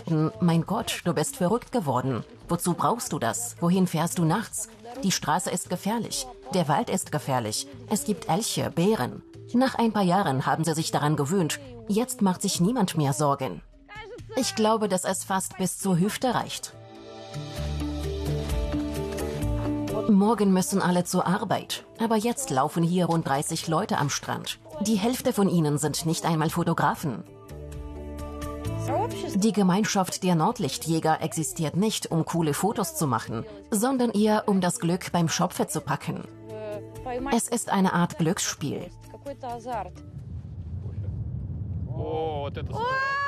sagten, mein Gott, du bist verrückt geworden. Wozu brauchst du das? Wohin fährst du nachts? Die Straße ist gefährlich. Der Wald ist gefährlich. Es gibt Elche, Bären. Nach ein paar Jahren haben sie sich daran gewöhnt. Jetzt macht sich niemand mehr Sorgen. Ich glaube, dass es fast bis zur Hüfte reicht. Morgen müssen alle zur Arbeit. Aber jetzt laufen hier rund 30 Leute am Strand. Die Hälfte von ihnen sind nicht einmal Fotografen. Die Gemeinschaft der Nordlichtjäger existiert nicht, um coole Fotos zu machen, sondern eher, um das Glück beim Schopfe zu packen. Es ist eine Art Glücksspiel.